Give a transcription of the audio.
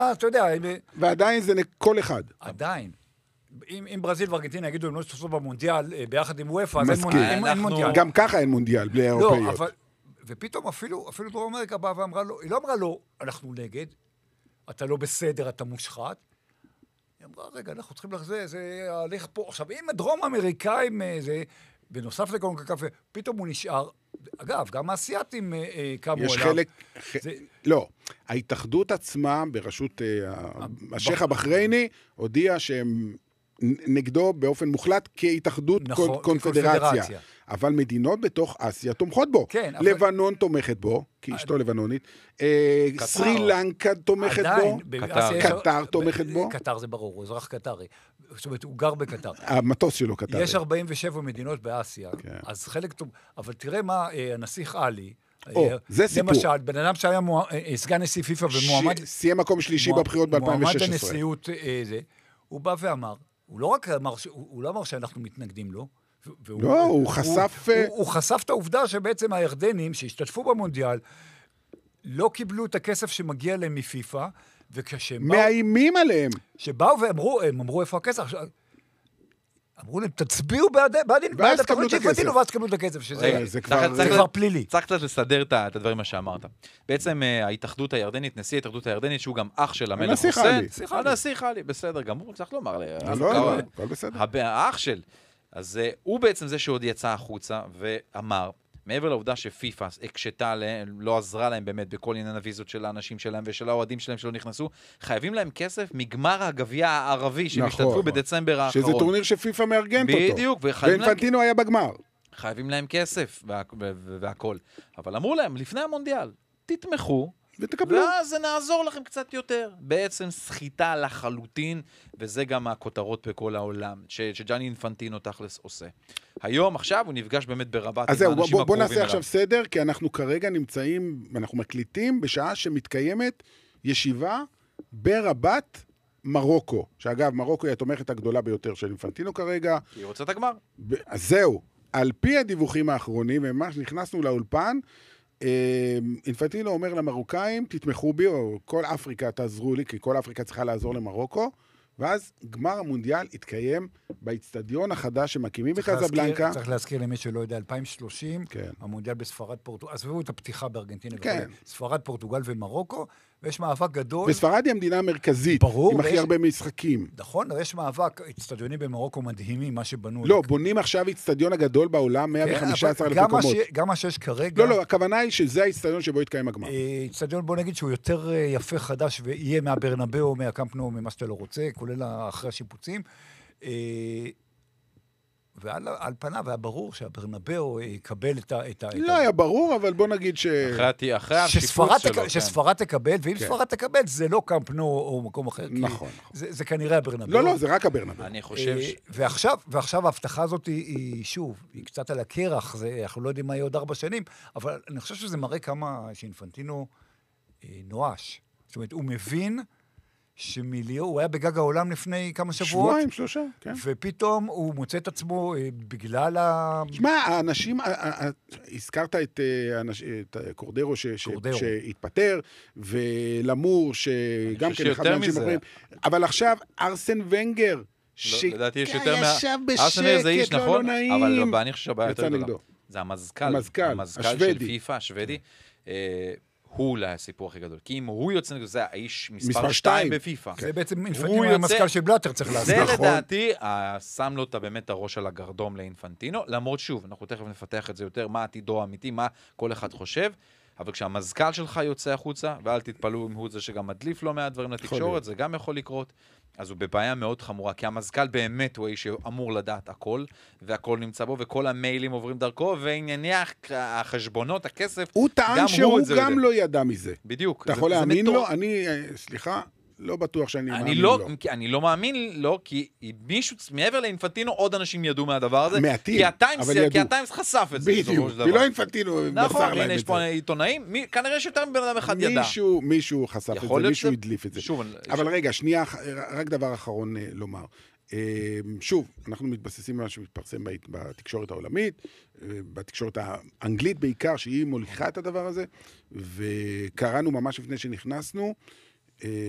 אתה יודע... ועדיין זה כל אחד. עדיין. אם ברזיל וארגנטינה יגידו, הם לא ישתתפו במונדיאל ביחד עם וופא, אז אין מונדיאל. גם ככה אין מונדיאל בלי האירופאיות. ופתאום אפילו דרום אמריקה באה ואמרה לו, היא לא אמרה לו, אנחנו נגד, אתה לא בסדר, אתה מושחת. היא אמרה, רגע, אנחנו צריכים לחזור, זה הליך פה. עכשיו, אם הדרום אמריקאים, בנוסף לקונקקף, פתאום הוא נשאר, אגב, גם האסייתים קמו עליו. יש חלק... לא, ההתאחדות עצמה, בראשות השייח הבחרייני, הודיעה שהם נגדו באופן מוחלט כהתאחדות קונפדרציה. אבל מדינות בתוך אסיה תומכות בו. לבנון תומכת בו, כי אשתו לבנונית. סרי לנקה תומכת בו. קטר תומכת בו. קטר זה ברור, הוא אזרח קטרי. זאת אומרת, הוא גר בקטר. המטוס שלו קטרי. יש 47 מדינות באסיה, אז חלק טוב. אבל תראה מה הנסיך עלי, זה סיפור. למשל, בן אדם שהיה סגן נשיא פיפ"א ומועמד... סיים מקום שלישי בבחירות ב-2016. מועמד הנשיאות זה, הוא בא ואמר, הוא לא רק אמר, הוא לא אמר שאנחנו מתנגדים לו, לא, הוא חשף... הוא חשף את העובדה שבעצם הירדנים שהשתתפו במונדיאל לא קיבלו את הכסף שמגיע להם מפיפ"א, וכשהם באו... מאיימים עליהם. שבאו ואמרו, הם אמרו איפה הכסף? אמרו להם, תצביעו בעד התוכנית שהפתינו, ואז תקבלו את הכסף, שזה כבר פלילי. צריך קצת לסדר את הדברים מה שאמרת. בעצם ההתאחדות הירדנית, נשיא ההתאחדות הירדנית, שהוא גם אח של המלך חוסיין. הנסיך עלי, בסדר, גמור, צריך לומר. לא, הכל בסדר. האח של... אז הוא בעצם זה שעוד יצא החוצה ואמר, מעבר לעובדה שפיפ"א הקשתה להם, לא עזרה להם באמת בכל עניין הוויזות של האנשים שלהם ושל האוהדים שלהם שלא נכנסו, חייבים להם כסף מגמר הגביע הערבי שהם השתתפו בדצמבר האחרון. שזה טורניר שפיפ"א מארגנת אותו. בדיוק. ואינפנטינו היה בגמר. חייבים להם כסף והכל. אבל אמרו להם, לפני המונדיאל, תתמכו, ותקבלו. ואז נעזור לכם קצת יותר. בעצם סחיטה לחלוטין, וזה גם הכותרות בכל העולם, שג'אני אינפנטינו תכלס עושה. היום, עכשיו, הוא נפגש באמת ברבת עם האנשים הקרובים אליו. בוא נעשה עכשיו סדר, כי אנחנו כרגע נמצאים, אנחנו מקליטים בשעה שמתקיימת ישיבה ברבת מרוקו. שאגב, מרוקו היא התומכת הגדולה ביותר של אינפנטינו כרגע. היא רוצה את הגמר. אז זהו. על פי הדיווחים האחרונים, ממש נכנסנו לאולפן, אינפנטינו אומר למרוקאים, תתמכו בי, או כל אפריקה תעזרו לי, כי כל אפריקה צריכה לעזור למרוקו, ואז גמר המונדיאל התקיים באצטדיון החדש שמקימים בקזבלנקה. צריך להזכיר למי שלא יודע, 2030, המונדיאל בספרד פורטוגל, עזבו את הפתיחה בארגנטינה, ספרד, פורטוגל ומרוקו, ויש מאבק גדול. וספרד היא המדינה המרכזית, עם הכי הרבה משחקים. נכון, יש מאבק, אצטדיונים במרוקו מדהימים, מה שבנו. לא, בונים עכשיו אצטדיון הגדול בעולם, 115 מקומות. גם מה שיש כרגע... לא, הכוונה היא שזה האצטדיון שבו יתקיים הגמר. אצטדיון, בוא נגיד שהוא יותר יפה, חדש, ויהיה מהברנבאו, מהקמפ נו, ממה שאתה לא רוצה, כולל אחרי השיפוצים. ועל פניו היה ברור שהברנבאו יקבל את לא היה ברור, אבל בוא נגיד אחרי השיפוץ שלו. שספרד תקבל, ואם ספרד תקבל, זה לא קמפ נו או מקום אחר. נכון. זה כנראה הברנבאו. לא, זה רק הברנבאו. אני חושב... ועכשיו ההבטחה הזאת היא שוב, היא קצת על הקרח, אנחנו לא יודעים מה יהיה עוד 4 שנים, אבל אני חושב שזה מראה כמה שאינפנטינו נואש. זאת אומרת, הוא מבין... הוא היה בגג העולם לפני כמה שבועות. 2-3, כן. ופתאום הוא מוצא את עצמו בגלל שמע, האנשים, הזכרת את קורדרו שהתפטר, ולמור שגם כן אחד מהאנשים אחרים. אבל עכשיו, ארסן ונגר, שישב בשקט, לא נעים. אבל אני חושב שהבעיה יותר גדולה. זה המזכ"ל של פיפ"א, השוודי. הוא לסיפור הכי גדול. כי אם הוא יוצא נגדו, זה האיש מספר 2 בפיפ"א. זה בעצם אינפנטינו המזכ"ל של בלאטר צריך לעשות. זה לדעתי, שם לו באמת הראש על הגרדום לאינפנטינו, למרות שוב, אנחנו תכף נפתח את זה יותר, מה עתידו האמיתי, מה כל אחד חושב, אבל כשהמזכ"ל שלך יוצא החוצה, ואל תתפלאו אם הוא זה שגם מדליף לו מהדברים לתקשורת, זה גם יכול לקרות, אז הוא בבעיה מאוד חמורה, כי המזכ"ל באמת הוא האיש שאמור לדעת הכל, והכל נמצא בו, וכל המיילים עוברים דרכו, וענייני החשבונות, הכסף, הוא טען שהוא גם לא ידע מזה. בדיוק. אתה יכול להאמין לו? אני, סליחה, לא בטוח שאני מאמין לו. אני לא מאמין לו, כי מישהו, מעבר לאינפנטינו, עוד אנשים ידעו מהדבר הזה. מעטים, אבל ידעו. כי הטיימס חשף את זה. בדיוק, ולא אינפנטינו נכון, הנה יש פה עיתונאים, כנראה שיותר מבן אדם אחד ידע. מישהו חשף את זה, מישהו הדליף את זה. אבל רגע, שנייה, רק דבר אחרון לומר. שוב, אנחנו מתבססים על מה שמתפרסם בתקשורת העולמית, בתקשורת האנגלית בעיקר, שהיא מוליכה את הדבר הזה, וקראנו ממש לפני שנכנסנו,